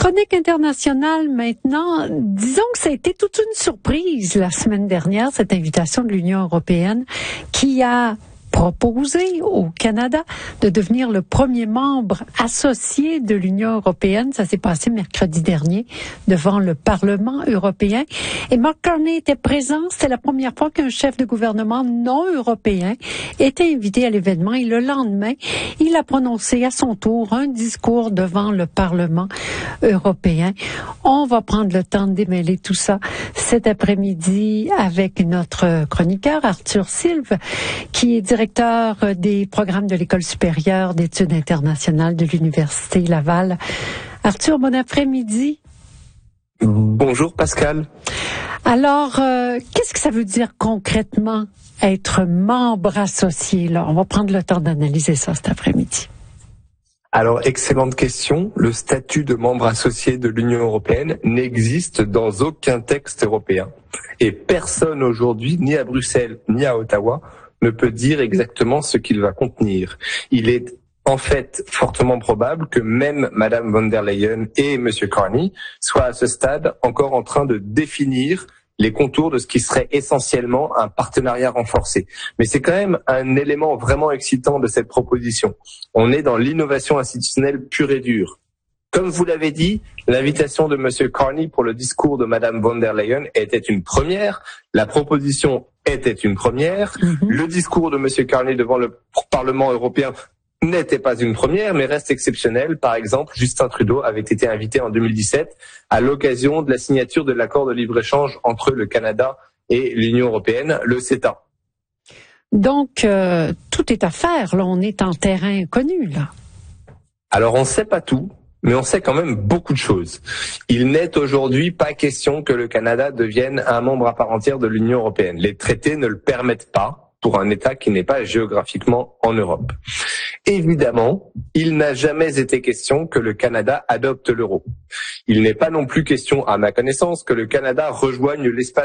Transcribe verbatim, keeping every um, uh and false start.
Chronique internationale maintenant. Disons que ça a été toute une surprise la semaine dernière, cette invitation de l'Union européenne qui a proposé au Canada de devenir le premier membre associé de l'Union européenne. Ça s'est passé mercredi dernier devant le Parlement européen. Et Mark Carney était présent. C'était la première fois qu'un chef de gouvernement non européen était invité à l'événement. Et le lendemain, il a prononcé à son tour un discours devant le Parlement européen. On va prendre le temps de démêler tout ça cet après-midi avec notre chroniqueur Arthur Silve, qui est directeur des programmes de l'École supérieure d'études internationales de l'Université Laval. Arthur, bon après-midi. Bonjour Pascal. Alors, euh, qu'est-ce que ça veut dire concrètement être membre associé, là? On va prendre le temps d'analyser ça cet après-midi. Alors, excellente question. Le statut de membre associé de l'Union européenne n'existe dans aucun texte européen. Et personne aujourd'hui, ni à Bruxelles, ni à Ottawa, ne peut dire exactement ce qu'il va contenir. Il est en fait fortement probable que même Madame von der Leyen et Monsieur Carney soient à ce stade encore en train de définir les contours de ce qui serait essentiellement un partenariat renforcé. Mais c'est quand même un élément vraiment excitant de cette proposition. On est dans l'innovation institutionnelle pure et dure. Comme vous l'avez dit, l'invitation de Monsieur Carney pour le discours de Madame von der Leyen était une première. La proposition était une première. Mm-hmm. Le discours de Monsieur Carney devant le Parlement européen n'était pas une première, mais reste exceptionnel. Par exemple, Justin Trudeau avait été invité en deux mille dix-sept à l'occasion de la signature de l'accord de libre-échange entre le Canada et l'Union européenne, le CETA. Donc, euh, tout est à faire. Là, on est en terrain inconnu, là. Alors, on ne sait pas tout, mais on sait quand même beaucoup de choses. Il n'est aujourd'hui pas question que le Canada devienne un membre à part entière de l'Union européenne. Les traités ne le permettent pas pour un État qui n'est pas géographiquement en Europe. Évidemment, il n'a jamais été question que le Canada adopte l'euro. Il n'est pas non plus question, à ma connaissance, que le Canada rejoigne l'espace